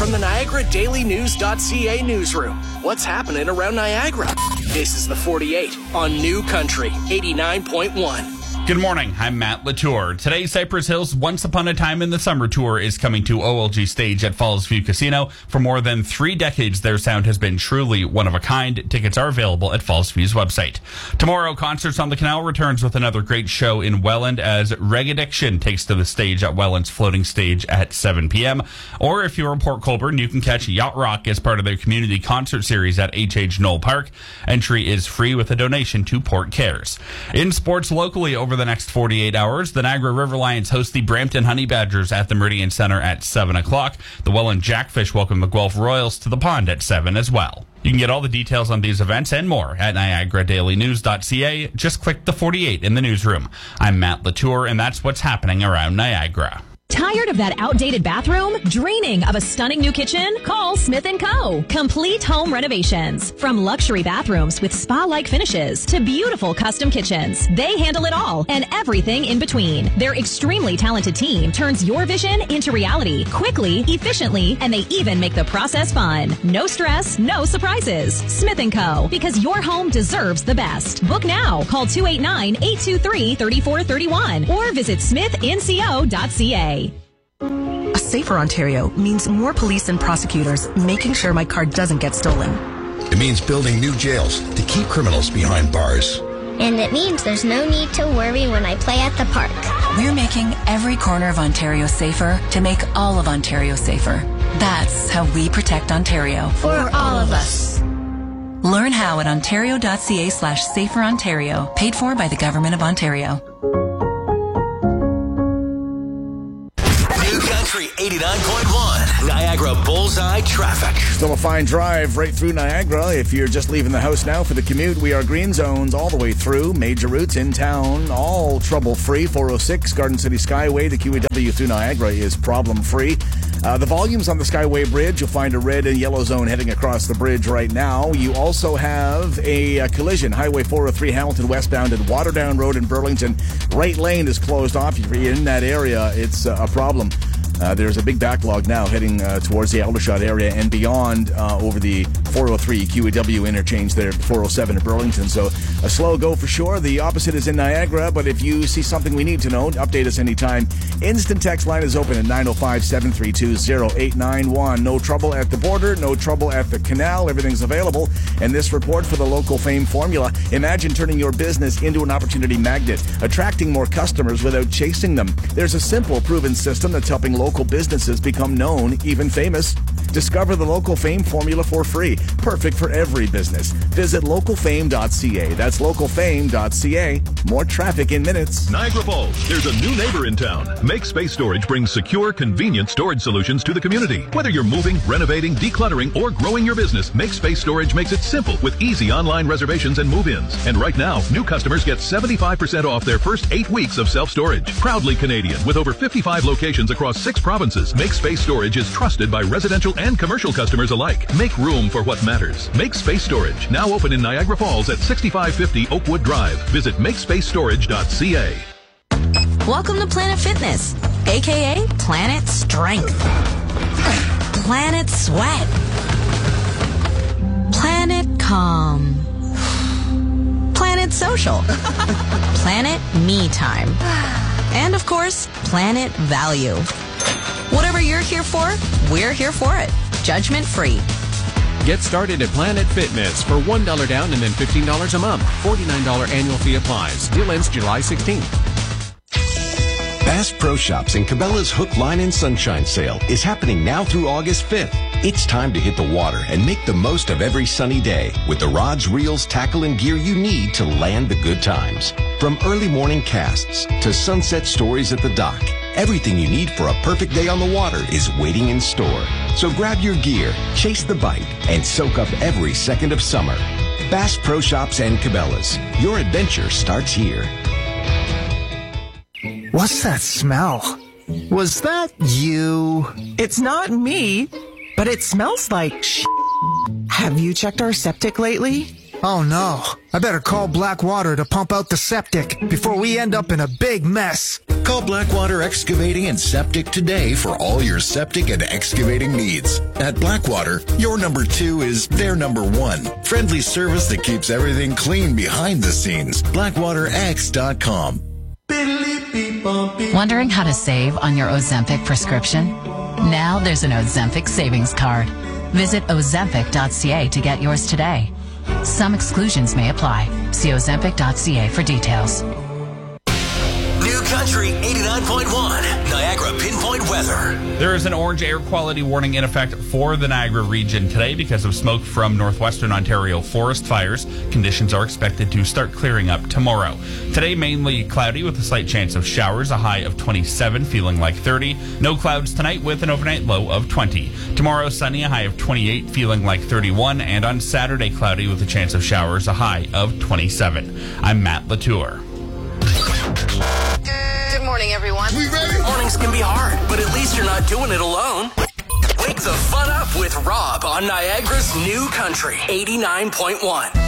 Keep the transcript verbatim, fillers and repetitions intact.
from the Niagara Daily News dot C A newsroom. What's happening around Niagara? This is the forty-eight on New Country eighty-nine point one. Good morning, I'm Matt Latour. Today, Cypress Hill's Once Upon a Time in the Summer tour is coming to O L G Stage at Falls View Casino. For more than three decades, their sound has been truly one of a kind. Tickets are available at Falls View's website. Tomorrow, Concerts on the Canal returns with another great show in Welland as Reg Addiction takes to the stage at Welland's floating stage at seven p.m. Or if you're in Port Colborne, you can catch Yacht Rock as part of their community concert series at H H Knoll Park. Entry is free with a donation to Port Cares. In sports locally over the next forty-eight hours, the Niagara River Lions host the Brampton Honey Badgers at the Meridian Center at seven o'clock. The Welland Jackfish welcome the Guelph Royals to the pond at seven as well. You can get all the details on these events and more at Niagara Daily News dot C A. Just click the forty-eight in the newsroom. I'm Matt Latour, and that's what's happening around Niagara. Tired of that outdated bathroom? Dreaming of a stunning new kitchen? Call Smith and Co. Complete home renovations. From luxury bathrooms with spa-like finishes to beautiful custom kitchens, they handle it all and everything in between. Their extremely talented team turns your vision into reality quickly, efficiently, and they even make the process fun. No stress, no surprises. Smith and Co. Because your home deserves the best. Book now. Call two eight nine, eight two three, three four three one or visit smith n co dot c a. A safer Ontario means more police and prosecutors making sure my car doesn't get stolen. It means building new jails to keep criminals behind bars. And it means there's no need to worry when I play at the park. We're making every corner of Ontario safer to make all of Ontario safer. That's how we protect Ontario. For all of us. Learn how at ontario.ca slash safer Ontario. Paid for by the Government of Ontario. eighty-nine point one, Niagara Bullseye Traffic. Still a fine drive right through Niagara. If you're just leaving the house now for the commute, we are green zones all the way through. Major routes in town, all trouble-free. four oh six, Garden City Skyway. The Q E W through Niagara is problem-free. Uh, the volumes on the Skyway Bridge, you'll find a red and yellow zone heading across the bridge right now. You also have a, a collision. Highway four oh three Hamilton westbound at Waterdown Road in Burlington. Right lane is closed off. If you're in that area, it's uh, a problem. Uh, there's a big backlog now heading uh, towards the Aldershot area and beyond uh, over the four oh three Q E W interchange there at four oh seven in Burlington. So a slow go for sure. The opposite is in Niagara, but if you see something we need to know, update us anytime. Instant text line is open at nine oh five, seven three two, oh eight nine one. No trouble at the border, no trouble at the canal. Everything's available. And this report for the Local Fame formula. Imagine turning your business into an opportunity magnet, attracting more customers without chasing them. There's a simple, proven system that's helping local Local businesses become known, even famous. Discover the Local Fame formula for free. Perfect for every business. Visit local fame dot c a. That's local fame dot c a. More traffic in minutes. Niagara Falls, there's a new neighbor in town. Make Space Storage brings secure, convenient storage solutions to the community. Whether you're moving, renovating, decluttering, or growing your business, Make Space Storage makes it simple with easy online reservations and move-ins. And right now, new customers get seventy-five percent off their first eight weeks of self-storage. Proudly Canadian, with over fifty-five locations across six provinces, Make Space Storage is trusted by residential and commercial customers alike. Make room for what matters. Make Space Storage, now open in Niagara Falls at sixty-five fifty Oakwood Drive. Visit make space storage dot c a. Welcome to Planet Fitness, aka Planet Strength, Planet Sweat, Planet Calm, Planet Social, Planet Me Time, and of course, Planet Value. Whatever you're here for, we're here for it. Judgment free. Get started at Planet Fitness for one dollar down and then fifteen dollars a month. forty-nine dollars annual fee applies. Deal ends July sixteenth. Bass Pro Shops and Cabela's Hook, Line, and Sunshine sale is happening now through August fifth. It's time to hit the water and make the most of every sunny day with the rods, reels, tackle, and gear you need to land the good times. From early morning casts to sunset stories at the dock, everything you need for a perfect day on the water is waiting in store. So grab your gear, chase the bite, and soak up every second of summer. Bass Pro Shops and Cabela's. Your adventure starts here. What's that smell? Was that you? It's not me, but it smells like sh**. Have you checked our septic lately? Oh no, I better call Blackwater to pump out the septic before we end up in a big mess. Call Blackwater Excavating and Septic today for all your septic and excavating needs. At Blackwater, your number two is their number one. Friendly service that keeps everything clean behind the scenes. Blackwater X dot com. Wondering how to save on your Ozempic prescription? Now there's an Ozempic savings card. Visit ozempic dot c a to get yours today. Some exclusions may apply. See ozempic dot c a for details. New Country eighty-nine point one, Niagara Pinpoint Weather. There is an orange air quality warning in effect for the Niagara region today because of smoke from northwestern Ontario forest fires. Conditions are expected to start clearing up tomorrow. Today, mainly cloudy with a slight chance of showers, a high of twenty-seven, feeling like thirty. No clouds tonight with an overnight low of twenty. Tomorrow, sunny, a high of twenty-eight, feeling like thirty-one. And on Saturday, cloudy with a chance of showers, a high of twenty-seven. I'm Matt Latour. Good morning, everyone. We ready? Mornings can be hard, but at least you're not doing it alone. Wake the fun up with Rob on Niagara's New Country eighty-nine point one.